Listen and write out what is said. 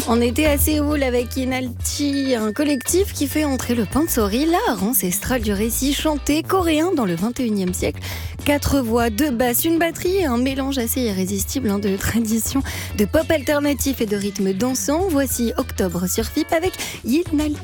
On était à Séoul avec Inalti, un collectif qui fait entrer le pansori, l'art ancestral du récit chanté coréen dans le 21e siècle. 4 voix, 2 basses, une batterie et un mélange assez irrésistible de traditions de pop alternatif et de rythmes dansants. Voici Octobre sur FIP avec Inalti.